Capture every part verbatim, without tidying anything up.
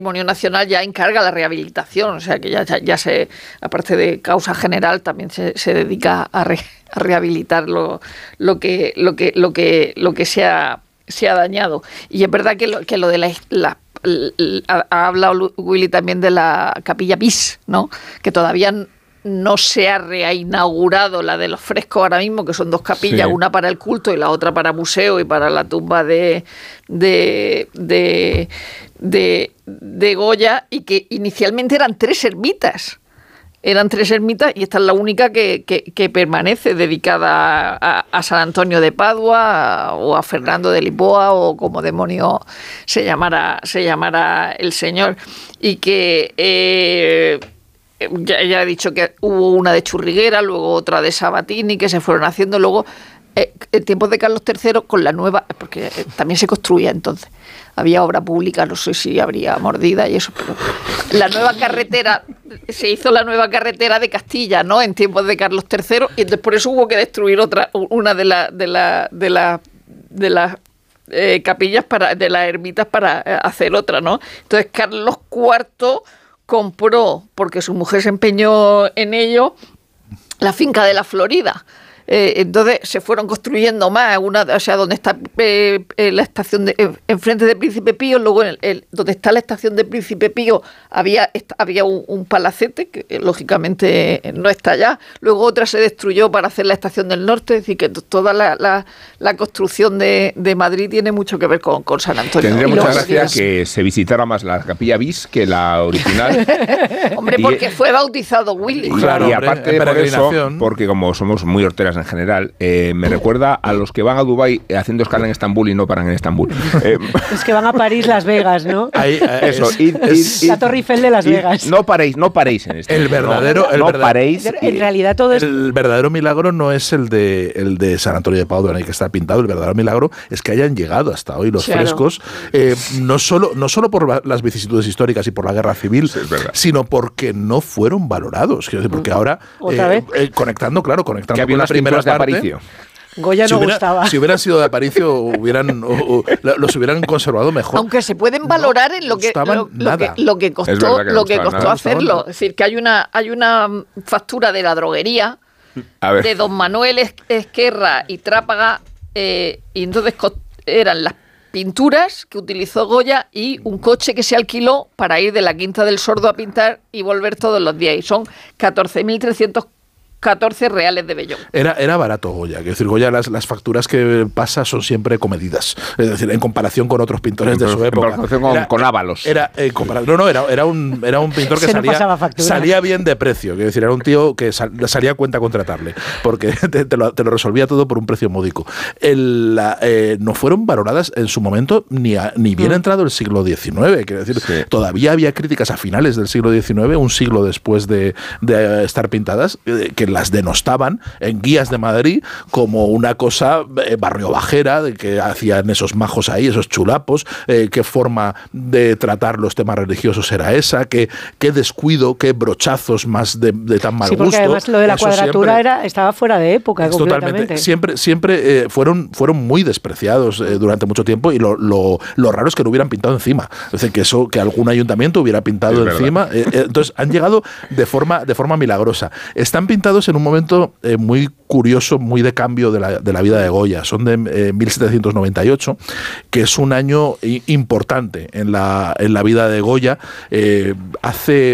Patrimonio Nacional ya encarga la rehabilitación, o sea que ya, ya, ya se, aparte de causa general, también se, se dedica a, re, a rehabilitar lo, lo que lo que lo que lo que se ha, se ha dañado. Y es verdad que lo, que lo de la, la, la ha hablado Willy también de la capilla bis, ¿no? Que todavía no se ha reinaugurado la de los frescos ahora mismo, que son dos capillas, sí. Una para el culto y la otra para museo y para la tumba de de, de, de, de Goya, y que inicialmente eran tres ermitas. Eran tres ermitas y esta es la única que, que, que permanece dedicada a, a San Antonio de Padua a, o a Fernando de Lisboa o como demonio se llamara, se llamara el señor. Y que... Eh, Ya, ya he dicho que hubo una de Churriguera, luego otra de Sabatini, que se fueron haciendo. Luego, eh, en tiempos de Carlos tercero, con la nueva, porque eh, también se construía entonces, había obra pública, no sé si habría mordida y eso, pero la nueva carretera, se hizo la nueva carretera de Castilla, ¿no? En tiempos de Carlos tercero, y entonces por eso hubo que destruir otra, una de las de la, de la, de las eh, capillas, para de las ermitas para eh, hacer otra, ¿no? Entonces Carlos cuarto compró, porque su mujer se empeñó en ello, la finca de la Florida. Eh, entonces se fueron construyendo más, una, o sea, donde está eh, la estación de, eh, enfrente de Príncipe Pío, luego en el, el, donde está la estación de Príncipe Pío había, est, había un, un palacete que eh, lógicamente no está allá, luego otra se destruyó para hacer la estación del norte, es decir, que t- toda la, la, la construcción de, de Madrid tiene mucho que ver con, con San Antonio. Tendría mucha gracia que se visitara más la capilla bis que la original. Hombre, y, porque fue bautizado Willy. Claro, y aparte por eso, porque como somos muy horteras en general, eh, me recuerda a los que van a Dubái haciendo escala en Estambul y no paran en Estambul. Eh, es que van a París, Las Vegas, ¿no? Ahí, eso, es, id, es, id, la Torre Eiffel de Las id, Vegas. No paréis, no paréis en esto. El verdadero, no, el no verdad, paréis. En realidad todo es... El verdadero milagro no es el de el de San Antonio de Padua, que está pintado. El verdadero milagro es que hayan llegado hasta hoy los claro. frescos, eh, no solo no solo por las vicisitudes históricas y por la guerra civil, sí, sino porque no fueron valorados. Quiero decir, porque ahora eh, eh, conectando, claro, conectando con la primera parte. De Aparicio. Goya si no hubiera, gustaba. Si hubieran sido de Aparicio, hubieran, o, o, los hubieran conservado mejor. Aunque se pueden valorar no en lo que, lo, lo que lo que costó, que lo que costó nada. hacerlo. Es decir, que hay una, hay una factura de la droguería de don Manuel Esquerra y Trápaga, eh, y entonces eran las pinturas que utilizó Goya y un coche que se alquiló para ir de la Quinta del Sordo a pintar y volver todos los días. Y son catorce mil trescientos catorce reales de vellón. Era, era barato Goya, es decir, Goya las, las facturas que pasa son siempre comedidas, es decir, en comparación con otros pintores de su época. En comparación con, con Ábalos. Era, eh, no, no, era, era, un, era un pintor que salía, salía bien de precio, es decir, era un tío que sal, salía a cuenta contratarle, porque te, te, lo, te lo resolvía todo por un precio módico. El, la, eh, no fueron valoradas en su momento ni, a, ni bien mm. entrado el siglo diecinueve, quiero decir, sí. todavía había críticas a finales del siglo diecinueve, un siglo después de, de estar pintadas, eh, que las denostaban en guías de Madrid como una cosa eh, barrio bajera, de que hacían esos majos ahí, esos chulapos, eh, qué forma de tratar los temas religiosos era esa, qué, qué descuido, qué brochazos más de, de tan mal sí, porque gusto. Además lo de la Eso cuadratura siempre, era, estaba fuera de época completamente. Totalmente. Siempre, siempre eh, fueron, fueron muy despreciados eh, durante mucho tiempo y lo, lo, lo raro es que lo hubieran pintado encima. Es decir, que eso, que algún ayuntamiento hubiera pintado es encima. Eh, eh, entonces han llegado de forma, de forma milagrosa. Están pintados en un momento eh, muy curioso, muy de cambio de la, de la vida de Goya. Son de eh, mil setecientos noventa y ocho, que es un año importante en la, en la vida de Goya. Eh, hace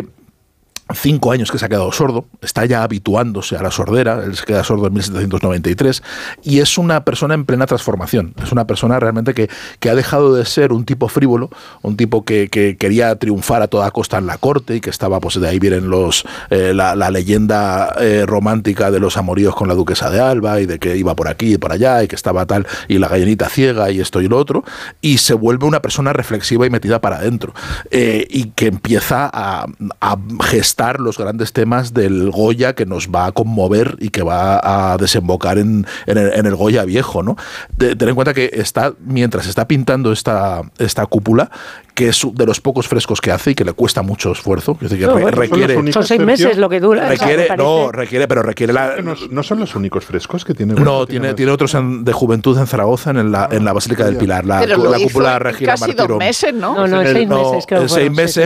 cinco años que se ha quedado sordo, está ya habituándose a la sordera, él se queda sordo en mil setecientos noventa y tres, y es una persona en plena transformación, es una persona realmente que, que ha dejado de ser un tipo frívolo, un tipo que, que quería triunfar a toda costa en la corte y que estaba, pues de ahí vienen los eh, la, la leyenda eh, romántica de los amoríos con la duquesa de Alba y de que iba por aquí y por allá y que estaba tal y la gallinita ciega y esto y lo otro, y se vuelve una persona reflexiva y metida para adentro, eh, y que empieza a, a gestar gestar los grandes temas del Goya que nos va a conmover y que va a desembocar en, en, el, en el Goya viejo, ¿no? De, ten en cuenta que está, mientras está pintando esta, esta cúpula, que es de los pocos frescos que hace y que le cuesta mucho esfuerzo, es decir, que no, re, bueno, requiere... Son, son seis meses lo que dura. Requiere, o sea, no, requiere, pero requiere la... No, no son los únicos frescos que tiene. No, tiene, tiene otros en, de juventud en Zaragoza, en la, en la Basílica del Pilar, la, pero la cúpula Regina casi Martiro. dos meses, ¿no? No, no, el, seis no, meses creo que seis meses,